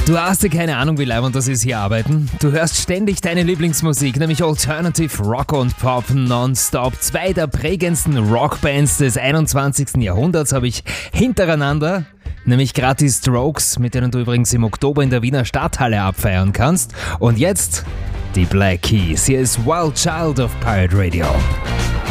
Du hast ja keine Ahnung, wie leibend das ist hier arbeiten. Du hörst ständig deine Lieblingsmusik, nämlich Alternative Rock und Pop nonstop. Zwei der prägendsten Rockbands des 21. Jahrhunderts habe ich hintereinander. Nämlich gerade die Strokes, mit denen du übrigens im Oktober in der Wiener Stadthalle abfeiern kannst. Und jetzt die Black Keys. Hier ist Wild Child of Pirate Radio.